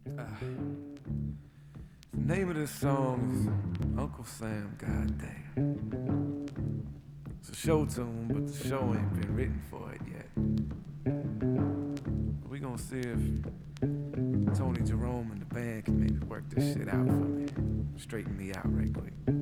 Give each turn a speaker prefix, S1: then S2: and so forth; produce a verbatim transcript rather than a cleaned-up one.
S1: Uh, the name of this song is Uncle Sam, goddamn. It's a show tune, but the show ain't been written for it yet. But we gonna see if Tony Jerome and the band can maybe work this shit out for me. Straighten me out right quick.